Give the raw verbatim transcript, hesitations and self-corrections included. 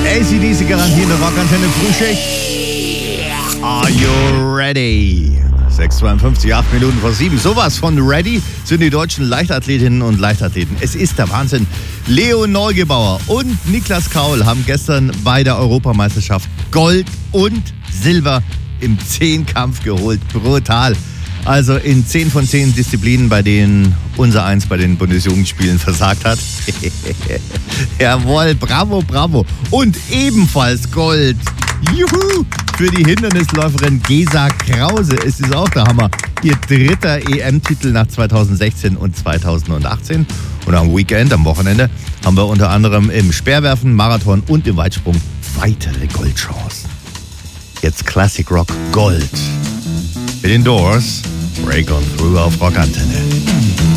A C D C garantierte Rockantenne Frühschicht. Are you ready? sechs Uhr zweiundfünfzig, acht Minuten vor sieben. Sowas von ready sind die deutschen Leichtathletinnen und Leichtathleten. Es ist der Wahnsinn. Leo Neugebauer und Niklas Kaul haben gestern bei der Europameisterschaft Gold und Silber im Zehnkampf geholt. Brutal. Also in zehn von zehn Disziplinen, bei denen unser Eins bei den Bundesjugendspielen versagt hat. Jawohl, bravo, bravo. Und ebenfalls Gold. Juhu! Für die Hindernisläuferin Gesa Krause ist es auch der Hammer. Ihr dritter E M-Titel nach zweitausendsechzehn und zweitausendachtzehn. Und am Weekend, am Wochenende, haben wir unter anderem im Speerwerfen, Marathon und im Weitsprung weitere Goldchancen. Jetzt Classic Rock Gold. Mit den Doors, Break on Through auf Rockantenne.